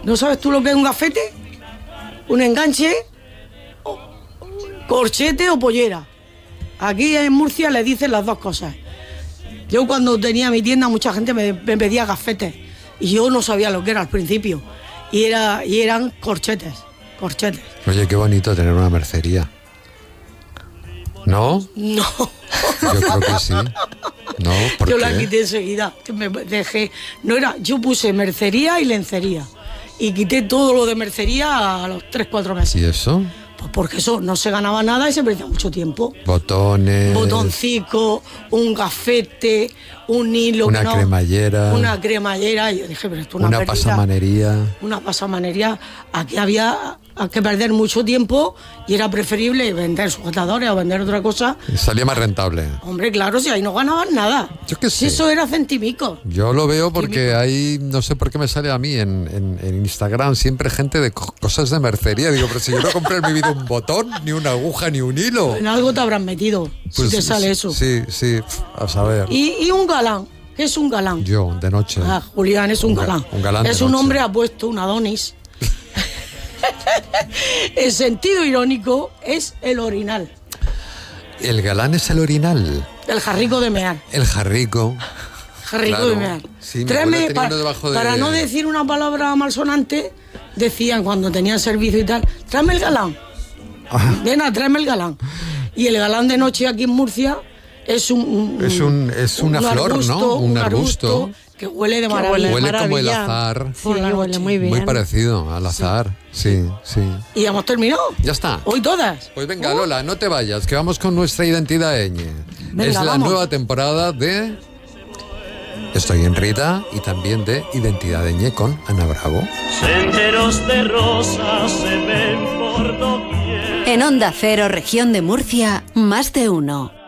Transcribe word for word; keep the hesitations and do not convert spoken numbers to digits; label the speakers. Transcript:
Speaker 1: ¿No sabes tú lo que es un gafete? Un enganche, corchete o pollera. Aquí en Murcia le dicen las dos cosas. Yo cuando tenía mi tienda mucha gente me, me pedía gafetes y yo no sabía lo que era al principio. Y, era, y eran corchetes, corchetes.
Speaker 2: Oye, qué bonito tener una mercería. ¿No?
Speaker 1: No.
Speaker 2: Yo creo que sí. No, ¿por
Speaker 1: Yo
Speaker 2: qué?
Speaker 1: la quité enseguida. Que me dejé. No era. Yo puse mercería y lencería. Y quité todo lo de mercería a los tres, cuatro meses.
Speaker 2: ¿Y eso?
Speaker 1: Pues porque eso no se ganaba nada y se perdía mucho tiempo.
Speaker 2: Botones.
Speaker 1: Botoncico, un gafete, un hilo.
Speaker 2: Una
Speaker 1: no,
Speaker 2: cremallera.
Speaker 1: Una cremallera. Y yo dije, pero esto es una
Speaker 2: Una
Speaker 1: pérdida,
Speaker 2: pasamanería.
Speaker 1: Una pasamanería. Aquí había que perder mucho tiempo y era preferible vender sujetadores o vender otra cosa.
Speaker 2: Salía más rentable.
Speaker 1: Hombre, claro, si ahí no ganaban nada.
Speaker 2: Yo qué sé.
Speaker 1: Si eso era centimicos.
Speaker 2: Yo lo veo porque hay, no sé por qué me sale a mí en, en, en Instagram siempre gente de co- cosas de mercería. Digo, pero si yo no compré en mi vida un botón, ni una aguja, ni un hilo.
Speaker 1: En algo te habrán metido,
Speaker 2: Pues,
Speaker 1: si te sale eso.
Speaker 2: Sí, sí, a saber.
Speaker 1: Y, y un galán. ¿Qué es un galán?
Speaker 2: Yo, de noche.
Speaker 1: Ah, Julián es un,
Speaker 2: Un ga-
Speaker 1: galán.
Speaker 2: un galán de
Speaker 1: es un
Speaker 2: noche.
Speaker 1: hombre apuesto, un Adonis. El sentido irónico es el orinal.
Speaker 2: El galán es el orinal.
Speaker 1: El jarrico de mear.
Speaker 2: El jarrico.
Speaker 1: Jarrico
Speaker 2: Claro.
Speaker 1: de mear.
Speaker 2: Sí, mi
Speaker 1: Tráeme,
Speaker 2: abuela tenía
Speaker 1: pa-
Speaker 2: uno debajo de-
Speaker 1: para no decir una palabra malsonante, decían cuando tenían servicio y tal, tráeme el galán.
Speaker 2: Ah.
Speaker 1: Ven a tráeme el galán. Y el galán de noche aquí en Murcia es un... un-
Speaker 2: Es un- es una
Speaker 1: un
Speaker 2: flor,
Speaker 1: arbusto,
Speaker 2: ¿no? Un arbusto.
Speaker 1: que huele de
Speaker 3: Que
Speaker 1: maravilla.
Speaker 2: Huele como el
Speaker 3: maravilla.
Speaker 2: azar.
Speaker 3: Sí,
Speaker 1: Por la
Speaker 3: huele
Speaker 1: noche.
Speaker 3: muy bien.
Speaker 2: Muy parecido al azar. Sí, sí.
Speaker 1: Y ya hemos terminado.
Speaker 2: Ya está.
Speaker 1: Hoy todas.
Speaker 2: Pues venga, Lola, no te vayas, que vamos con nuestra identidad ñ.
Speaker 1: Venga,
Speaker 2: Es la
Speaker 1: vamos.
Speaker 2: nueva temporada de Estoy en Rita y también de Identidad ñ con Ana Bravo.
Speaker 4: Senderos de rosas se ven por doquier.
Speaker 5: En Onda Cero, región de Murcia, más de uno.